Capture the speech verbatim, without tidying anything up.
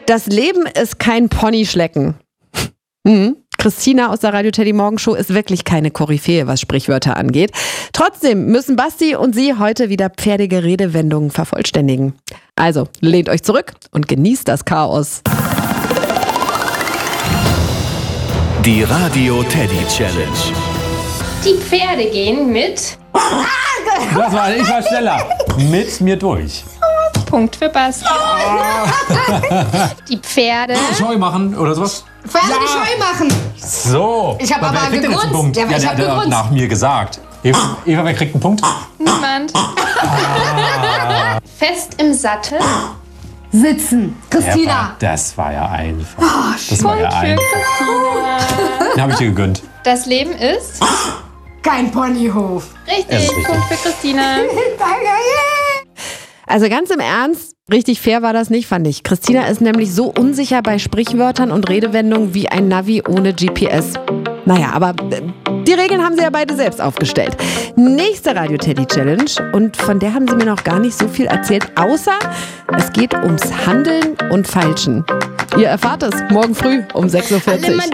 Das Leben ist kein Ponyschlecken. Mhm. Christina aus der Radio Teddy Morgenshow ist wirklich keine Koryphäe, was Sprichwörter angeht. Trotzdem müssen Basti und sie heute wieder pferdige Redewendungen vervollständigen. Also, lehnt euch zurück und genießt das Chaos. Die Radio Teddy Challenge. Die Pferde gehen mit... Das war, ich war schneller. Mit mir durch. Punkt für Basti. Die Pferde... Scheu machen oder sowas? Pferde ja. Scheu machen. So. Ich habe aber wer kriegt denn jetzt einen Punkt? Ja, Ja, ich der, hab der hat nach mir gesagt. Eva, Eva, wer kriegt einen Punkt? Niemand. Ah. Fest im Sattel. Sitzen. Christina. Ja, das war ja einfach. Oh, das war ja einfach. Den habe ich dir gegönnt. Das Leben ist... Kein Ponyhof. Richtig, richtig. Punkt für Christina. Danke. Also ganz im Ernst, richtig fair war das nicht, fand ich. Christina ist nämlich so unsicher bei Sprichwörtern und Redewendungen wie ein Navi ohne G P S. Naja, aber die Regeln haben sie ja beide selbst aufgestellt. Nächste Radio Teddy Challenge, und von der haben sie mir noch gar nicht so viel erzählt, außer es geht ums Handeln und Feilschen. Ihr erfahrt es morgen früh um sechs Uhr vierzig.